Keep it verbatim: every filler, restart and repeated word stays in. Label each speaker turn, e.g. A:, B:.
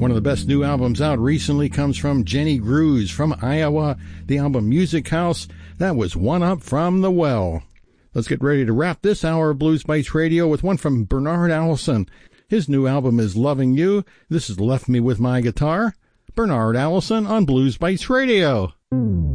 A: One of the best new albums out recently comes from Jenny Grews from Iowa. The album Music House, that was One Up from the Well. Let's get ready to wrap this hour of Blues Bites Radio with one from Bernard Allison. His new album is Loving You. This is Left Me With My Guitar. Bernard Allison on Blues Bites Radio.